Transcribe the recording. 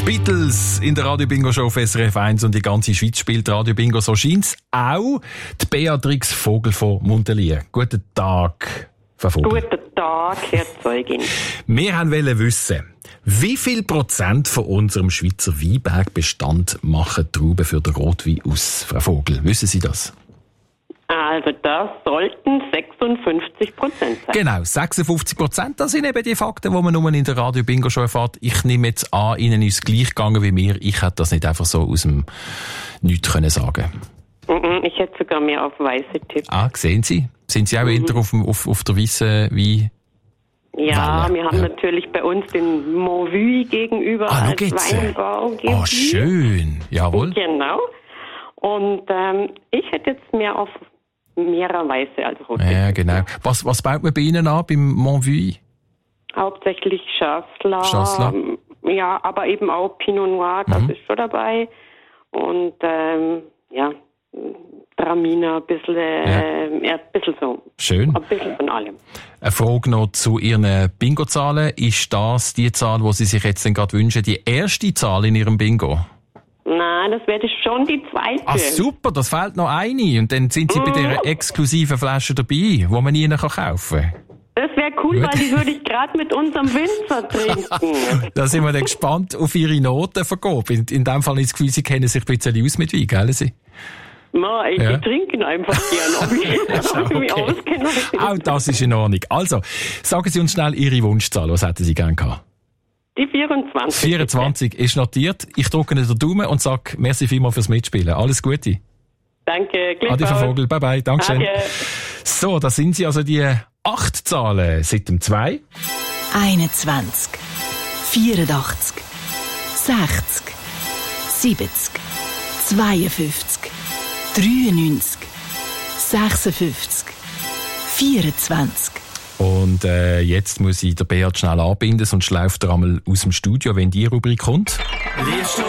Beatles in der Radio Bingo Show auf SRF 1 und die ganze Schweiz spielt Radio Bingo. So scheint's auch die Beatrix Vogel von Muntelier. Guten Tag, Frau Vogel. Guten Tag, Herr Zeugin. Wir wollten wissen, wie viel Prozent von unserem Schweizer Weinbergbestand machen Trauben für den Rotwein aus, Frau Vogel? Wissen Sie das? Also das sollten 56% sein. Genau, 56%. Das sind eben die Fakten, die man nur in der Radio Bingo schon erfährt. Ich nehme jetzt an, Ihnen ist es gleich gegangen wie mir. Ich hätte das nicht einfach so aus dem Nichts können sagen. Ich hätte sogar mehr auf weiße Tipps. Ah, sehen Sie? Sind Sie auch eher auf der weißen Wein? Ja, Welle? wir haben natürlich bei uns den Montvue gegenüber als Weinbau. Oh, schön. Jawohl. Genau. Und ich hätte jetzt mehr auf mehrer Weiße als Rotwein. Ja, genau. Was baut man bei Ihnen an, beim Montvue? Hauptsächlich Chasselas. Chasselas. Ja, aber eben auch Pinot Noir, das ist schon dabei. Und Traminer, ein bisschen so. Schön. Ein bisschen von allem. Eine Frage noch zu Ihren Bingo-Zahlen. Ist das die Zahl, die Sie sich jetzt denn gerade wünschen, die erste Zahl in Ihrem Bingo? Nein, das wäre schon die zweite. Ah, super, das fehlt noch eine. Und dann sind Sie bei dieser exklusiven Flasche dabei, die man Ihnen kaufen kann. Das wäre cool, weil die würde ich gerade mit unserem Winzer trinken. Da sind wir dann gespannt auf Ihre Notenvergabe. In dem Fall ist das Gefühl, Sie kennen sich ein bisschen aus mit Wein, gell? Sie? Ich trinke ihn einfach gerne, ob ich mich auskenne. Auch das ist in Ordnung. Also, sagen Sie uns schnell Ihre Wunschzahl. Was hätten Sie gerne gehabt? Die 24. 24 ist notiert. Ich drücke Ihnen den Daumen und sage merci vielmals fürs Mitspielen. Alles Gute. Danke, gleichfalls. Adi, Frau Vogel. Bye bye. Dankeschön. Danke. So, das sind sie also die 8 Zahlen seit dem 2. 21, 84, 60, 70, 52, 93, 56, 24. Und jetzt muss ich den Beat schnell anbinden, sonst läuft er einmal aus dem Studio, wenn die Rubrik kommt.